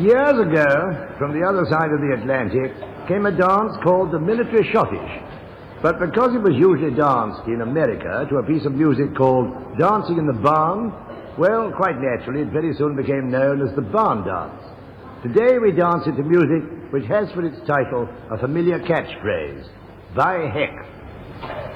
Years ago, from the other side of the Atlantic, came a dance called the military schottish. But because it was usually danced in America to a piece of music called Dancing in the Barn, well, quite naturally, it very soon became known as the barn dance. Today we dance it to music which has for its title a familiar catchphrase, "By heck."